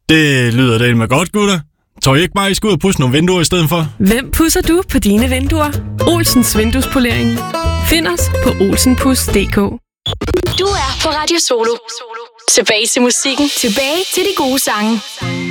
Det lyder da med godt, gutter. Tror I ikke bare, I skal ud og pudse nogle vinduer i stedet for? Hvem pudser du på dine vinduer? Olsens Vinduespolering. Find os på olsenpus.dk. Du er på Radio Solo. Tilbage til musikken. Tilbage til de gode sange.